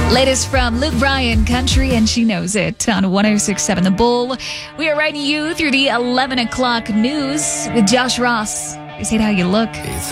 Latest from Luke Bryan, Country, and She Knows It on 106.7 The Bull. We are riding you through the 11 o'clock news with Josh Ross. Is it how you look?